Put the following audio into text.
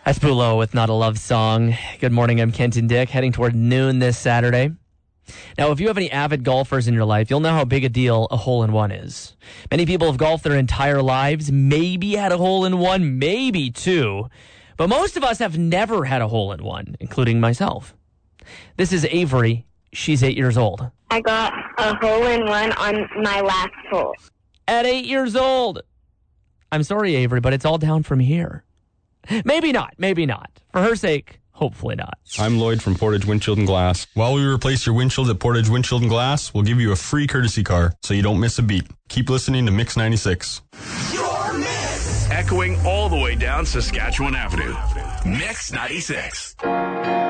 Aspulo with Not a Love Song. Good morning, I'm Kenton Dick, heading toward noon this Saturday. Now, if you have any avid golfers in your life, you'll know how big a deal a hole-in-one is. Many people have golfed their entire lives, maybe had a hole-in-one, maybe two. But most of us have never had a hole-in-one, including myself. This is Avery. She's 8 years old. I got a hole-in-one on my last hole. At 8 years old. I'm sorry, Avery, but it's all down from here. Maybe not. For her sake, hopefully not. I'm Lloyd from Portage Windshield and Glass. While we replace your windshield at Portage Windshield and Glass, we'll give you a free courtesy car so you don't miss a beat. Keep listening to Mix 96. Your Mix. Echoing all the way down Saskatchewan Avenue. Mix 96.